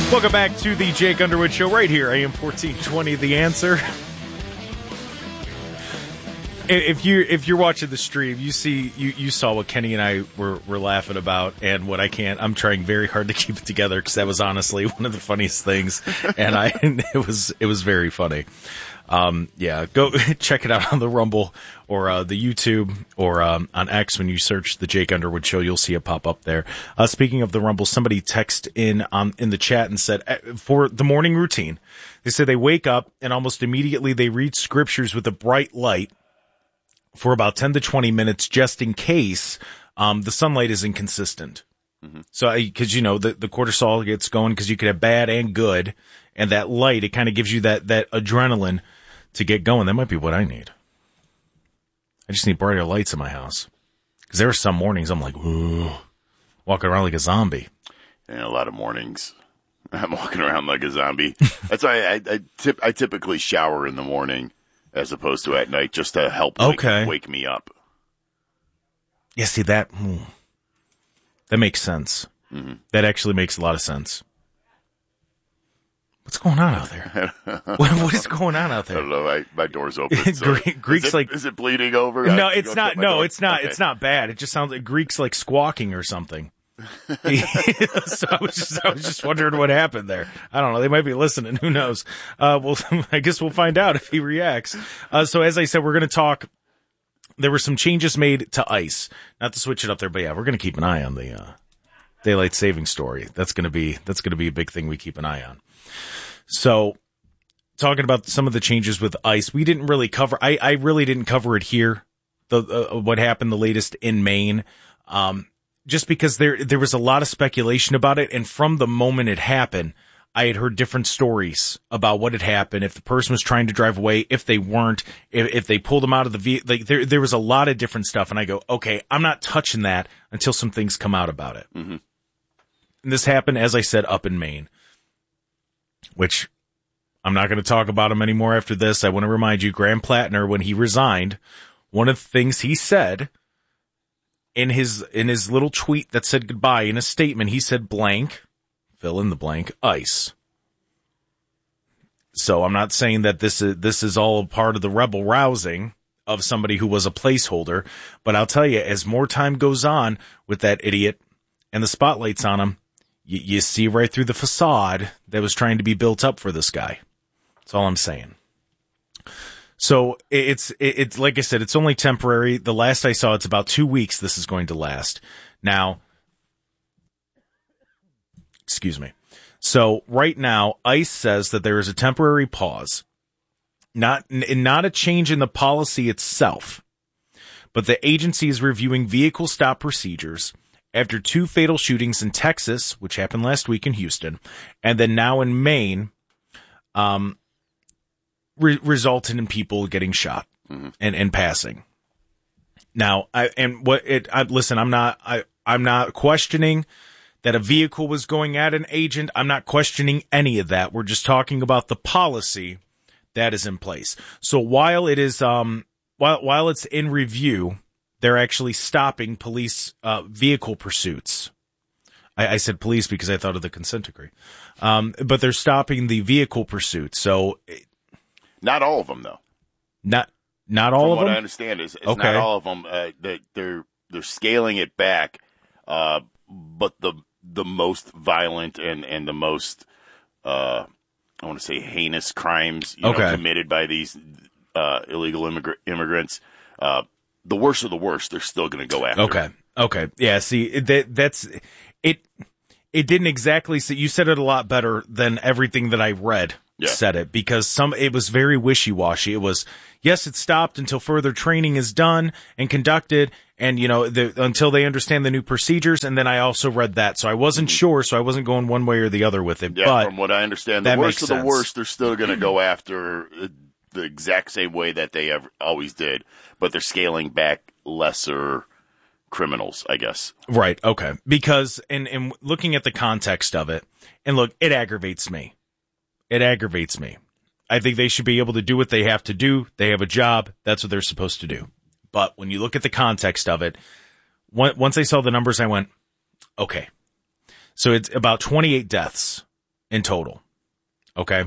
Welcome back to the Jake Underwood Show right here, AM 1420, The Answer. If you're watching the stream, you saw what Kenny and I were laughing about, and what I'm trying very hard to keep it together because that was honestly one of the funniest things, and it was very funny. Go check it out on the Rumble or the YouTube or on X. When you search the Jake Underwood Show, you'll see it pop up there. Speaking of the Rumble, somebody texted in the chat and said for the morning routine, they said they wake up and almost immediately they read scriptures with a bright light for about 10 to 20 minutes, just in case the sunlight is inconsistent. Mm-hmm. So, because the cortisol gets going because you could have bad and good, and that light, it kind of gives you that adrenaline to get going. That might be what I need. I just need brighter lights in my house. Because there are some mornings I'm like, ooh, walking around like a zombie. And a lot of mornings I'm walking around like a zombie. That's why I typically shower in the morning as opposed to at night, just to help wake me up. Yeah, see, that makes sense. Mm-hmm. That actually makes a lot of sense. What's going on out there? What is going on out there? I don't know. My door's open. So Greek's is it bleeding over? No, it's not. No, it's not. Okay. It's not bad. It just sounds like Greek's like squawking or something. So I was just wondering what happened there. I don't know. They might be listening. Who knows? I guess we'll find out if he reacts. So as I said, we're going to talk. There were some changes made to ICE. Not to switch it up there, but yeah, we're going to keep an eye on the daylight saving story. That's going to be a big thing we keep an eye on. So, talking about some of the changes with ICE, we didn't really cover. I really didn't cover it here. What happened the latest in Maine. Just because there was a lot of speculation about it, and from the moment it happened, I had heard different stories about what had happened, if the person was trying to drive away, if they weren't, if they pulled them out of the vehicle. Like there was a lot of different stuff, and I go, okay, I'm not touching that until some things come out about it. Mm-hmm. And this happened, as I said, up in Maine, which I'm not going to talk about him anymore after this. I want to remind you, Graham Plattner, when he resigned, one of the things he said in his little tweet that said goodbye, in a statement, he said blank, fill in the blank, ICE. So I'm not saying that this is all part of the rebel rousing of somebody who was a placeholder, but I'll tell you, as more time goes on with that idiot and the spotlights on him, you see right through the facade that was trying to be built up for this guy. That's all I'm saying. So it's like I said, it's only temporary. The last I saw, it's about 2 weeks this is going to last. Now, excuse me. So right now, ICE says that there is a temporary pause, not a change in the policy itself, but the agency is reviewing vehicle stop procedures after 2 fatal shootings in Texas, which happened last week in Houston, and then now in Maine, resulted in people getting shot and passing. Now, listen, I'm not questioning that a vehicle was going at an agent. I'm not questioning any of that. We're just talking about the policy that is in place. So while it is, while it's in review, they're actually stopping police vehicle pursuits. I said police because I thought of the consent decree. But they're stopping the vehicle pursuits. So not all of them, though. Not all of them. What I understand is okay. Not all of them. They're scaling it back. But the most violent and the most I want to say heinous crimes committed by these illegal immigrants. The worst of the worst, they're still going to go after. Okay. Yeah, see, that's it. It didn't exactly say, you said it a lot better than everything that I read said it, because it was very wishy-washy. It was, yes, it stopped until further training is done and conducted, and, until they understand the new procedures, and then I also read that. So I wasn't sure, so I wasn't going one way or the other with it. Yeah, but from what I understand, the worst of the worst, they're still going to go after the exact same way that they always did, but they're scaling back lesser criminals, I guess. Right, okay. Because, in looking at the context of it, and look, it aggravates me. I think they should be able to do what they have to do. They have a job. That's what they're supposed to do. But when you look at the context of it, once I saw the numbers, I went, okay. So it's about 28 deaths in total. Okay.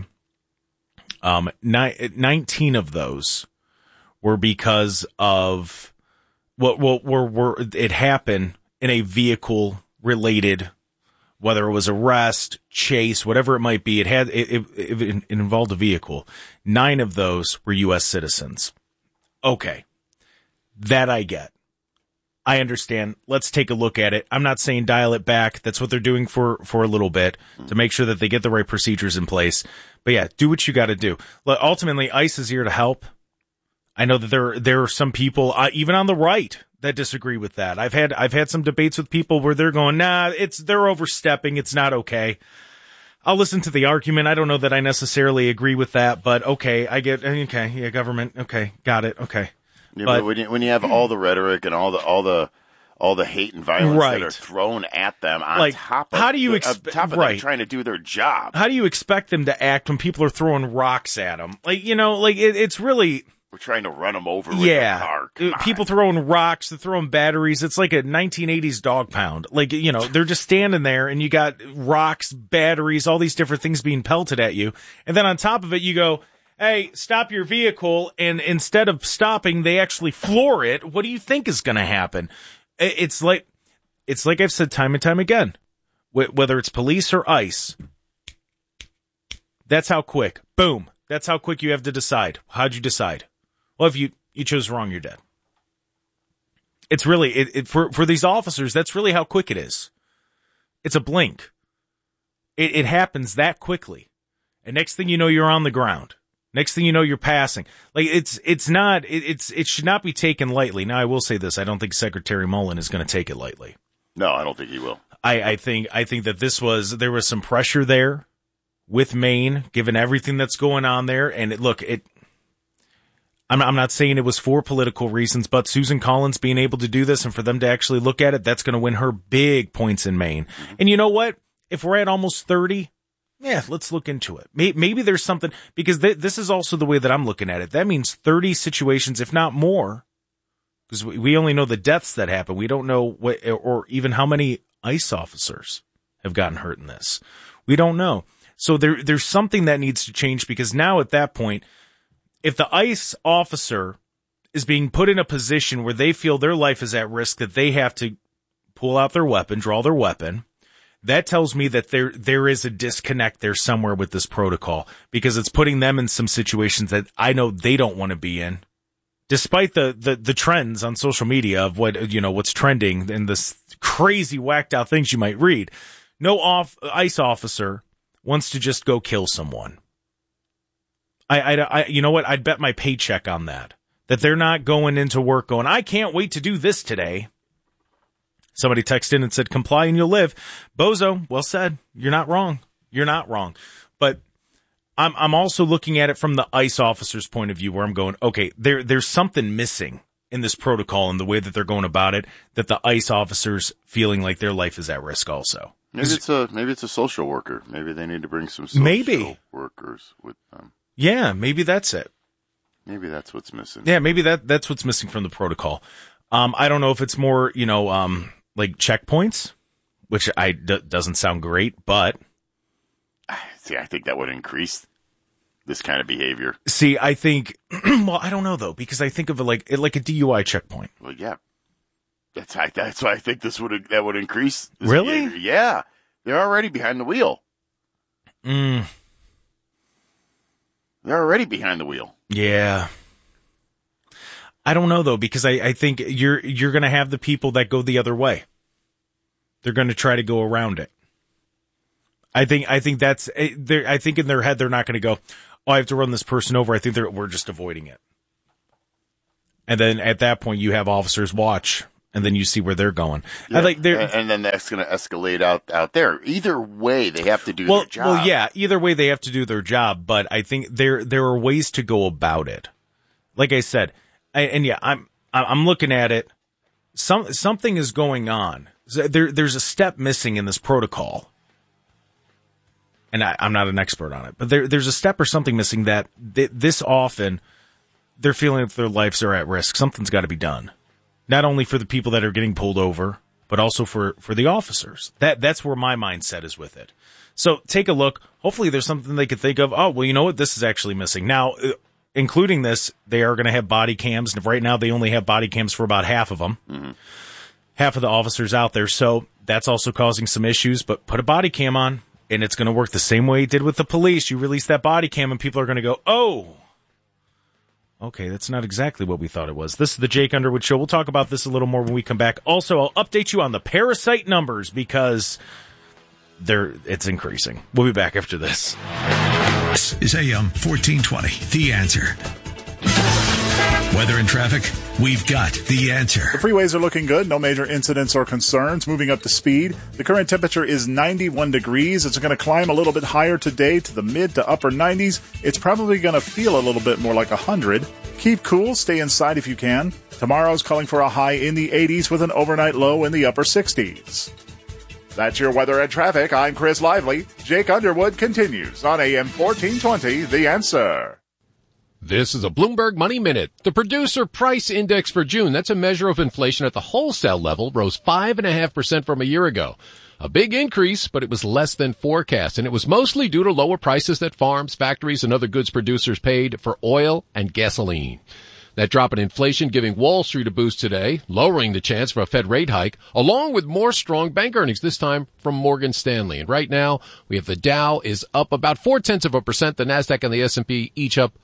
19 of those were because of it happened in a vehicle related, whether it was arrest, chase, whatever it might be. It involved a vehicle. 9 of those were U.S. citizens. Okay. That I get. I understand. Let's take a look at it. I'm not saying dial it back. That's what they're doing for a little bit to make sure that they get the right procedures in place. But yeah, do what you got to do. Ultimately, ICE is here to help. I know that there are some people, even on the right, that disagree with that. I've had some debates with people where they're going, nah, they're overstepping. It's not okay. I'll listen to the argument. I don't know that I necessarily agree with that, but okay, yeah, government, okay, got it, okay. Yeah, but when you have all the rhetoric and all the hate and violence that are thrown at them on top of, them trying to do their job. How do you expect them to act when people are throwing rocks at them? It's really... We're trying to run them over with a car. People throwing rocks, they're throwing batteries. It's like a 1980s dog pound. They're just standing there and you got rocks, batteries, all these different things being pelted at you. And then on top of it, you go, hey, stop your vehicle. And instead of stopping, they actually floor it. What do you think is going to happen? It's like I've said time and time again, whether it's police or ICE, that's how quick. Boom. That's how quick you have to decide. How'd you decide? Well, if you chose wrong, you're dead. It's really, for these officers, that's really how quick it is. It's a blink. It happens that quickly. And next thing you know, you're on the ground. Next thing you know, you're passing. It should not be taken lightly. Now, I will say this. I don't think Secretary Mullen is going to take it lightly. No, I don't think he will. I think that there was some pressure there with Maine, given everything that's going on there. And I'm not saying it was for political reasons, but Susan Collins being able to do this and for them to actually look at it, that's going to win her big points in Maine. And you know what? If we're at almost 30, yeah, let's look into it. Maybe there's something, because this is also the way that I'm looking at it. That means 30 situations, if not more, because we only know the deaths that happen. We don't know what, or even how many ICE officers have gotten hurt in this. We don't know. So there's something that needs to change, because now at that point, if the ICE officer is being put in a position where they feel their life is at risk, that they have to pull out their weapon, draw their weapon, that tells me that there is a disconnect there somewhere with this protocol, because it's putting them in some situations that I know they don't want to be in, despite the trends on social media of what's trending and this crazy whacked out things you might read. No ICE officer wants to just go kill someone. I you know what? I'd bet my paycheck on that they're not going into work going, I can't wait to do this today. Somebody texted in and said, comply and you'll live. Bozo, well said. You're not wrong. You're not wrong. But I'm also looking at it from the ICE officer's point of view, where I'm going, okay, there's something missing in this protocol and the way that they're going about it, that the ICE officers feeling like their life is at risk also. Maybe it's a social worker. Maybe they need to bring some social workers with them. Yeah, maybe that's it. Maybe that's what's missing. Yeah, maybe that's what's missing from the protocol. I don't know if it's more, like checkpoints, which doesn't sound great, but see, I think that would increase this kind of behavior. See, I think, well, I don't know though, because I think of it like a DUI checkpoint. Well, yeah, that's why I think that would increase. This really? behavior. Yeah, they're already behind the wheel. They're already behind the wheel. Yeah. I don't know though, because I think you're going to have the people that go the other way. They're going to try to go around it. I think that's, I think in their head, they're not going to go, oh, I have to run this person over. I think we're just avoiding it. And then at that point you have officers watch, and then you see where they're going. Yeah. And then that's going to escalate out there. Either way, they have to do their job. Well, yeah, either way they have to do their job, but I think there are ways to go about it. Like I said, I'm looking at it. Something is going on. There's a step missing in this protocol. And I'm not an expert on it, but there's a step or something missing that this often they're feeling that their lives are at risk. Something's got to be done. Not only for the people that are getting pulled over but also for the officers. That's where my mindset is with it. So take a look. Hopefully there's something they could think of. Oh, well, you know what? This is actually missing. Now, including this, they are going to have body cams. Right now they only have body cams for about half of them. Mm-hmm. Half of the officers out there. So that's also causing some issues, but put a body cam on and it's going to work the same way it did with the police. You release that body cam and people are going to go, oh, okay, that's not exactly what we thought it was. This is the Jake Underwood Show. We'll talk about this a little more when we come back. Also, I'll update you on the parasite numbers because it's increasing. We'll be back after this. This is AM 1420, The Answer. Weather and traffic, we've got the answer. The freeways are looking good. No major incidents or concerns. Moving up to speed. The current temperature is 91 degrees. It's going to climb a little bit higher today to the mid to upper 90s. It's probably going to feel a little bit more like 100. Keep cool. Stay inside if you can. Tomorrow's calling for a high in the 80s with an overnight low in the upper 60s. That's your weather and traffic. I'm Chris Lively. Jake Underwood continues on AM 1420, The Answer. This is a Bloomberg Money Minute. The Producer Price Index for June, that's a measure of inflation at the wholesale level, rose 5.5% from a year ago. A big increase, but it was less than forecast, and it was mostly due to lower prices that farms, factories, and other goods producers paid for oil and gasoline. That drop in inflation giving Wall Street a boost today, lowering the chance for a Fed rate hike, along with more strong bank earnings, this time from Morgan Stanley. And right now, we have the Dow is up about 0.4%, the NASDAQ and the S&P each up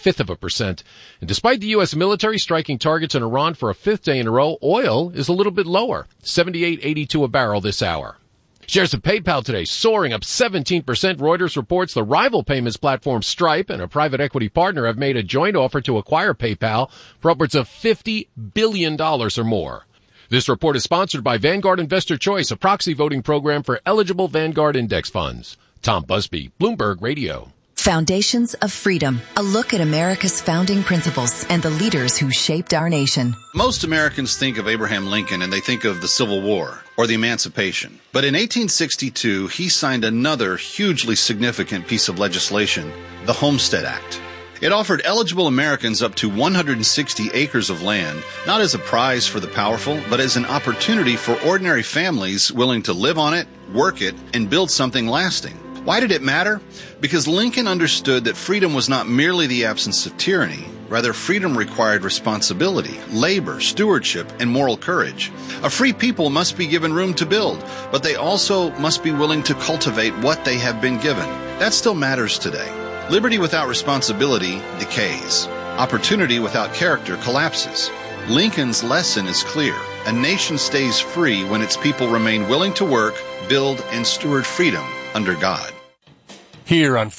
0.5%. And despite the U.S. military striking targets in Iran for a fifth day in a row, oil is a little bit lower, $78.82 a barrel this hour. Shares of PayPal today soaring up 17%. Reuters reports the rival payments platform Stripe and a private equity partner have made a joint offer to acquire PayPal for upwards of $50 billion or more. This report is sponsored by Vanguard Investor Choice, a proxy voting program for eligible Vanguard index funds. Tom Busby, Bloomberg Radio. Foundations of Freedom, a look at America's founding principles and the leaders who shaped our nation. Most Americans think of Abraham Lincoln and they think of the Civil War or the Emancipation. But in 1862, he signed another hugely significant piece of legislation, the Homestead Act. It offered eligible Americans up to 160 acres of land, not as a prize for the powerful, but as an opportunity for ordinary families willing to live on it, work it, and build something lasting. Why did it matter? Because Lincoln understood that freedom was not merely the absence of tyranny. Rather, freedom required responsibility, labor, stewardship, and moral courage. A free people must be given room to build, but they also must be willing to cultivate what they have been given. That still matters today. Liberty without responsibility decays. Opportunity without character collapses. Lincoln's lesson is clear. A nation stays free when its people remain willing to work, build, and steward freedom under God. Here on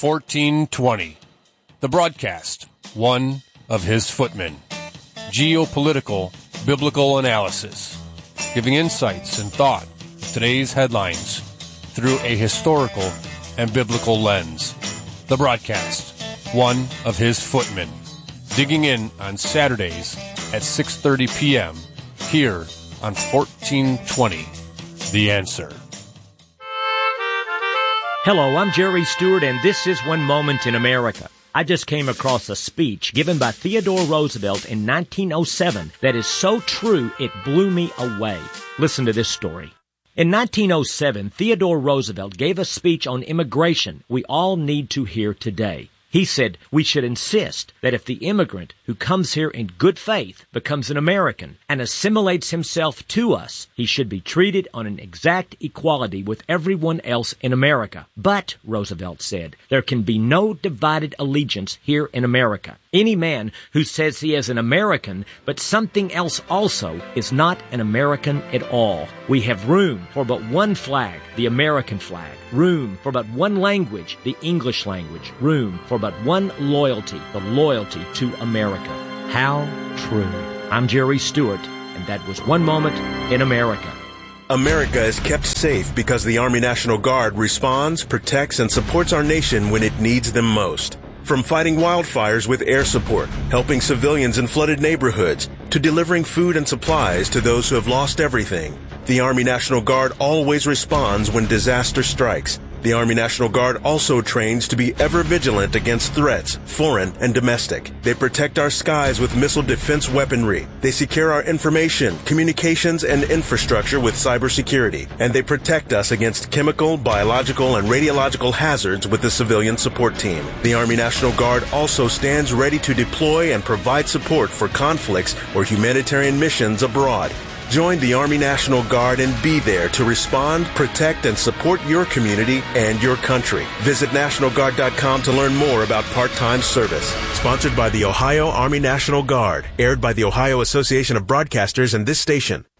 1420, the broadcast, one of his footmen. Geopolitical, biblical analysis, giving insights and thought to today's headlines through a historical and biblical lens. The broadcast, one of his footmen. Digging in on Saturdays at 6:30 p.m. here on 1420, The Answer. Hello, I'm Jerry Stewart, and this is One Moment in America. I just came across a speech given by Theodore Roosevelt in 1907 that is so true it blew me away. Listen to this story. In 1907, Theodore Roosevelt gave a speech on immigration we all need to hear today. He said we should insist that if the immigrant who comes here in good faith becomes an American and assimilates himself to us, he should be treated on an exact equality with everyone else in America. But, Roosevelt said, there can be no divided allegiance here in America. Any man who says he is an American but something else also is not an American at all. We have room for but one flag, the American flag. Room for but one language, the English language. Room for but one loyalty, the loyalty to America. How true. I'm Jerry Stewart, and that was One Moment in America. America is kept safe because the Army National Guard responds, protects, and supports our nation when it needs them most. From fighting wildfires with air support, helping civilians in flooded neighborhoods, to delivering food and supplies to those who have lost everything, the Army National Guard always responds when disaster strikes, The Army National Guard also trains to be ever vigilant against threats, foreign and domestic. They protect our skies with missile defense weaponry. They secure our information, communications, and infrastructure with cybersecurity. And they protect us against chemical, biological, and radiological hazards with the civilian support team. The Army National Guard also stands ready to deploy and provide support for conflicts or humanitarian missions abroad. Join the Army National Guard and be there to respond, protect, and support your community and your country. Visit NationalGuard.com to learn more about part-time service. Sponsored by the Ohio Army National Guard. Aired by the Ohio Association of Broadcasters and this station.